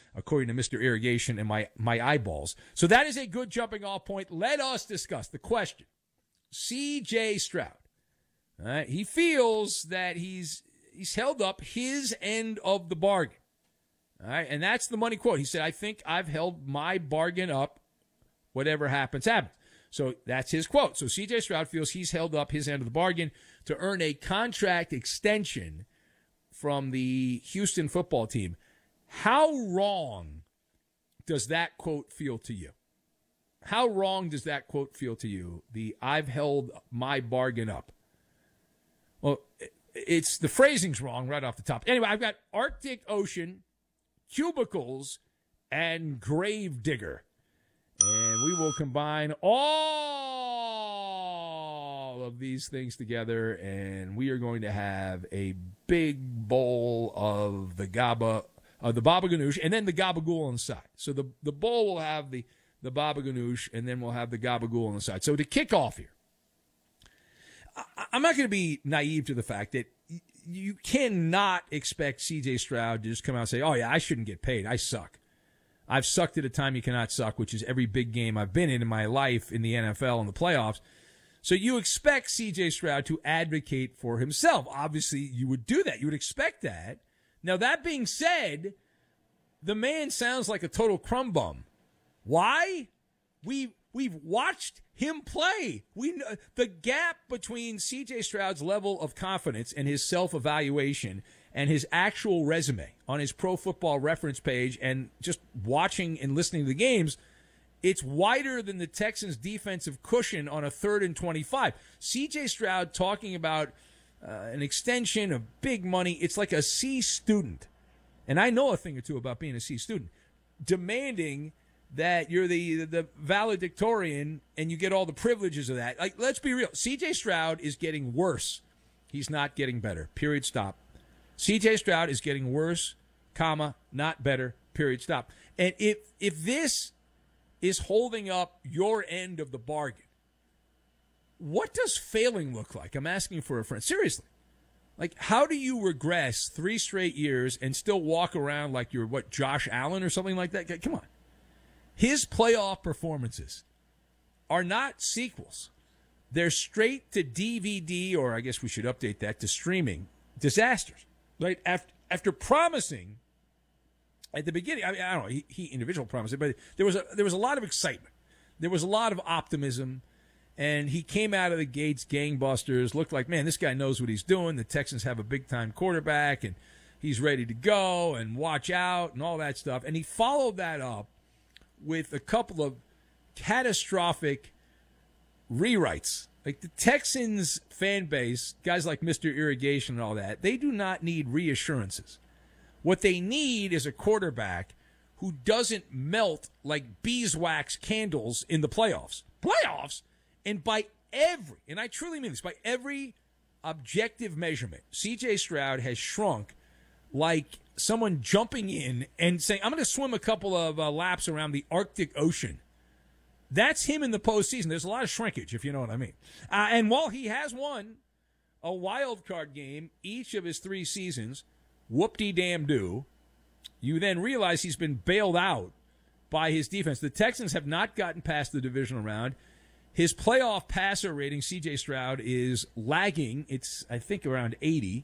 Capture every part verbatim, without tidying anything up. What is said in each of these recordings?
according to Mister Irrigation and my, my eyeballs. So that is a good jumping off point. Let us discuss the question. C J Stroud. All right, he feels that he's he's held up his end of the bargain. All right, and that's the money quote. He said, I think I've held my bargain up. Whatever happens, happens. So that's his quote. So C J Stroud feels he's held up his end of the bargain to earn a contract extension from the Houston football team. How wrong does that quote feel to you? How wrong does that quote feel to you? The I've held my bargain up. Well, it's the phrasing's wrong right off the top. Anyway, I've got Arctic Ocean, cubicles, and grave digger. And we will combine all of these things together, and we are going to have a big bowl of the gaba, uh, the baba ganoush, and then the gabagool on the side. So the, the bowl will have the, the baba ganoush, and then we'll have the gabagool on the side. So to kick off here, I, I'm not going to be naive to the fact that y- you cannot expect C J Stroud to just come out and say, oh, yeah, I shouldn't get paid. I suck. I've sucked at a time you cannot suck, which is every big game I've been in in my life in the N F L and the playoffs. So you expect C J Stroud to advocate for himself. Obviously, you would do that. You would expect that. Now, that being said, the man sounds like a total crumb bum. Why? We, we've watched him play. We know, the gap between C J Stroud's level of confidence and his self-evaluation and his actual resume on his Pro Football Reference page and just watching and listening to the games, it's wider than the Texans' defensive cushion on a third and twenty-five. C J Stroud talking about uh, an extension of big money. It's like a C student, and I know a thing or two about being a C student, demanding that you're the, the valedictorian and you get all the privileges of that. Like, let's be real. C J Stroud is getting worse. He's not getting better. Period. Stop. C J Stroud is getting worse, comma, not better, period, stop. And if if this is holding up your end of the bargain, what does failing look like? I'm asking for a friend. Seriously. Like, how do you regress three straight years and still walk around like you're, what, Josh Allen or something like that? Come on. His playoff performances are not sequels. They're straight to D V D, or I guess we should update that, to streaming disasters. Right after after promising at the beginning, I mean, I don't know, he, he individual promised it, but there was a there was a lot of excitement, there was a lot of optimism, and he came out of the gates gangbusters. Looked like, man, this guy knows what he's doing. The Texans have a big time quarterback, and he's ready to go. And watch out, and all that stuff. And he followed that up with a couple of catastrophic rewrites. Like the Texans fan base, guys like Mister Irrigation and all that, they do not need reassurances. What they need is a quarterback who doesn't melt like beeswax candles in the playoffs. Playoffs? And by every, and I truly mean this, by every objective measurement, C J Stroud has shrunk like someone jumping in and saying, I'm going to swim a couple of uh, laps around the Arctic Ocean. That's him in the postseason. There's a lot of shrinkage, if you know what I mean. Uh, and while he has won a wild card game each of his three seasons, whoop-de-damn-do, you then realize he's been bailed out by his defense. The Texans have not gotten past the divisional round. His playoff passer rating, C J Stroud, is lagging. It's, I think, around eighty.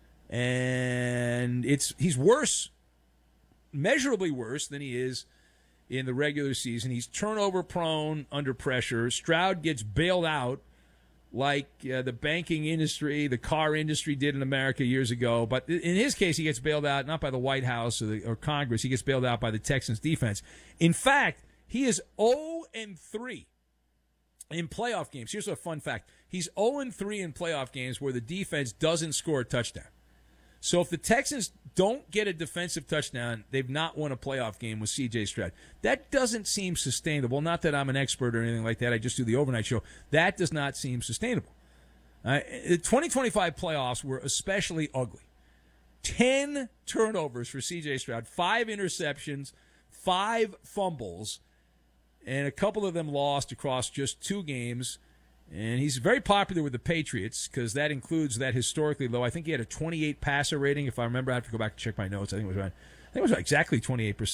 And it's he's worse, measurably worse than he is in the regular season. He's turnover prone under pressure. Stroud gets bailed out like uh, the banking industry, the car industry did in America years ago. But in his case, he gets bailed out not by the White House or, the, or Congress. He gets bailed out by the Texans defense. In fact, he is oh and three in playoff games. Here's a fun fact. He's oh and three in playoff games where the defense doesn't score a touchdown. So if the Texans don't get a defensive touchdown, they've not won a playoff game with C J Stroud. That doesn't seem sustainable. Not that I'm an expert or anything like that. I just do the overnight show. That does not seem sustainable. Uh, the twenty twenty-five playoffs were especially ugly. Ten turnovers for C J Stroud, five interceptions, five fumbles, and a couple of them lost across just two games. And he's very popular with the Patriots because that includes that historically low. I think he had a twenty-eight passer rating. If I remember, I have to go back and check my notes. I think it was around, I think it was exactly twenty-eight percent.